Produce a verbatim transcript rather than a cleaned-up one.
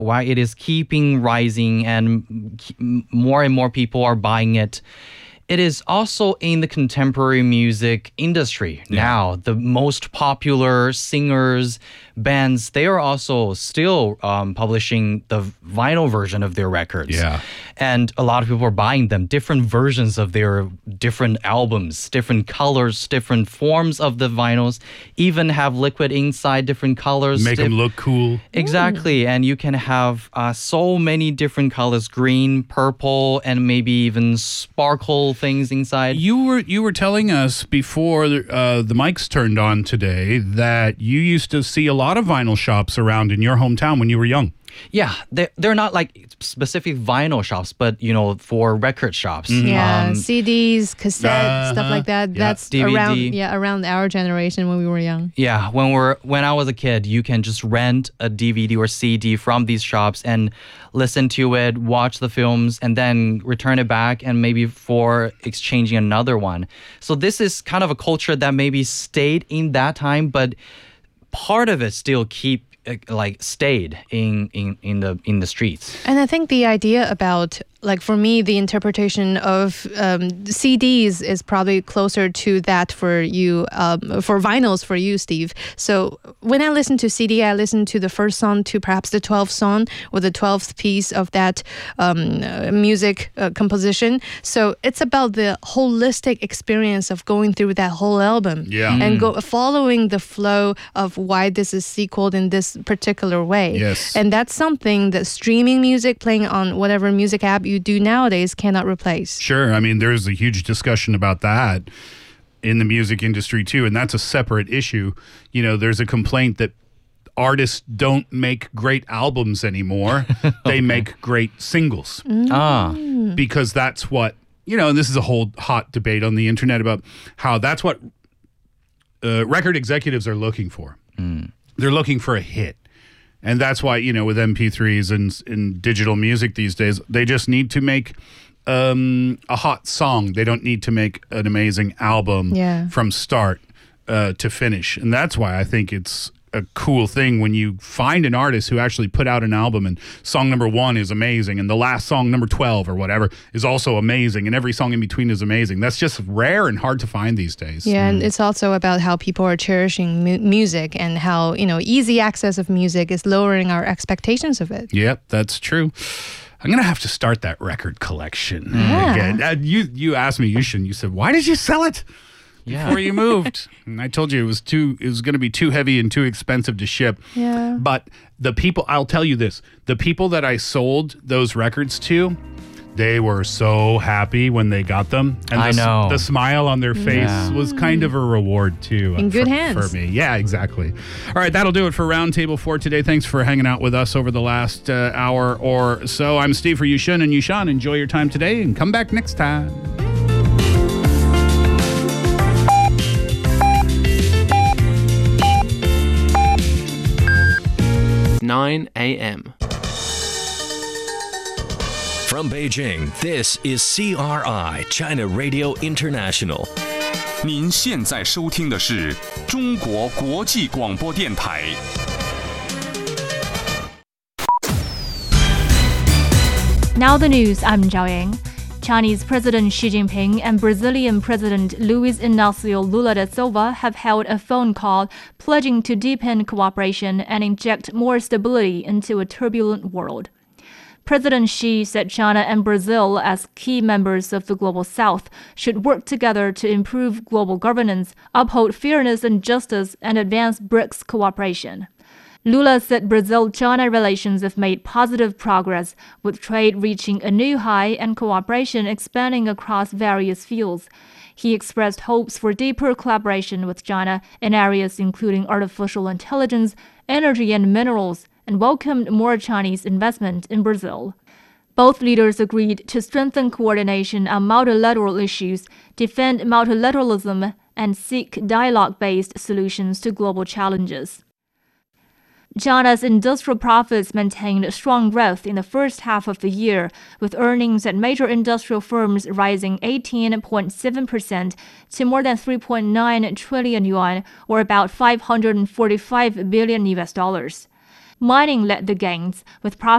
why it is keeping rising and more and more people are buying it. It is also in the contemporary music industry yeah. now. The most popular singers, bands, they are also still um, publishing the vinyl version of their records. Yeah. And a lot of people are buying them, different versions of their different albums, different colors, different forms of the vinyls, even have liquid inside, different colors. Make them look cool. Exactly. Ooh. And you can have uh, so many different colors, green, purple, and maybe even sparkle things inside. You were you were telling us before uh, the mics turned on today that you used to see a lot of vinyl shops around in your hometown when you were young. Yeah, they're, they're not like specific vinyl shops, but, you know, for record shops. Mm-hmm. Yeah, um, C Ds, cassettes, uh-huh. stuff like that. Yeah. That's D V D. around yeah around our generation when we were young. Yeah, when we're when I was a kid, you can just rent a D V D or C D from these shops and listen to it, watch the films, and then return it back and maybe for exchanging another one. So this is kind of a culture that maybe stayed in that time, but part of it still keep like stayed in, in, in the in the streets. And I think the idea about, like for me, the interpretation of um, C Ds is probably closer to that for you, um, for vinyls for you, Steve. So when I listen to C D, I listen to the first song to perhaps the twelfth song or the twelfth piece of that um, uh, music uh, composition. So it's about the holistic experience of going through that whole album yeah. and mm. go following the flow of why this is sequeled in this particular way. Yes. And that's something that streaming music, playing on whatever music app you do nowadays, cannot replace. Sure. I mean, there's a huge discussion about that in the music industry too, and that's a separate issue. You know, there's a complaint that artists don't make great albums anymore. They make great singles. Mm. Ah. Because that's what, you know, and this is a whole hot debate on the internet about how that's what uh, record executives are looking for. Mm. They're looking for a hit. And that's why, you know, with M P threes and, and digital music these days, they just need to make um, a hot song. They don't need to make an amazing album yeah. from start uh, to finish. And that's why I think it's a cool thing when you find an artist who actually put out an album and song number one is amazing and the last song, number twelve or whatever, is also amazing and every song in between is amazing. That's just rare and hard to find these days. Yeah, mm. and it's also about how people are cherishing mu- music and how, you know, easy access of music is lowering our expectations of it. Yep, that's true. I'm going to have to start that record collection yeah. again. Uh, you, you asked me, Yushin, you said, why did you sell it? Yeah. Before you moved. And I told you it was too it was going to be too heavy and too expensive to ship. Yeah. But the people, I'll tell you this, the people that I sold those records to, they were so happy when they got them. And I the, know. the smile on their face yeah. was kind of a reward too. In good for, hands. For me. Yeah, exactly. All right, that'll do it for Roundtable for today. Thanks for hanging out with us over the last uh, hour or so. I'm Steve for Yushin and Yushan. Enjoy your time today and come back next time. nine a.m. From Beijing, this is C R I, China Radio International. 您现在收听的是中国国际广播电台。 Now the news, I'm Zhao Yang. Chinese President Xi Jinping and Brazilian President Luiz Inácio Lula da Silva have held a phone call pledging to deepen cooperation and inject more stability into a turbulent world. President Xi said China and Brazil, as key members of the Global South, should work together to improve global governance, uphold fairness and justice, and advance BRICS cooperation. Lula said Brazil-China relations have made positive progress, with trade reaching a new high and cooperation expanding across various fields. He expressed hopes for deeper collaboration with China in areas including artificial intelligence, energy and minerals, and welcomed more Chinese investment in Brazil. Both leaders agreed to strengthen coordination on multilateral issues, defend multilateralism, and seek dialogue-based solutions to global challenges. China's industrial profits maintained strong growth in the first half of the year, with earnings at major industrial firms rising eighteen point seven percent to more than three point nine trillion yuan, or about five hundred forty-five billion U S dollars. Mining led the gains, with profits